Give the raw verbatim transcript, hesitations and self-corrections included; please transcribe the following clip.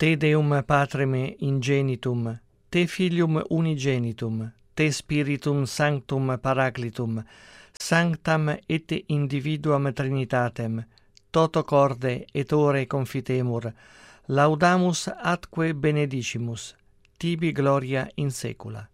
Te Deum Patrem ingenitum, Te Filium unigenitum, Te Spiritum Sanctum Paraclitum, Sanctam et individuam Trinitatem, toto corde et ore confitemur, laudamus atque benedicimus, tibi gloria in saecula.